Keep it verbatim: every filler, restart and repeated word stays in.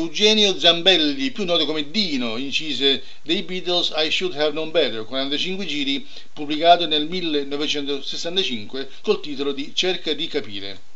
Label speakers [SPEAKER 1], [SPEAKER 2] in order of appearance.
[SPEAKER 1] Eugenio Zambelli, più noto come Dino, incise dei Beatles I Should Have Known Better, quarantacinque giri, pubblicato nel millenovecentosessantacinque col titolo di Cerca di capire.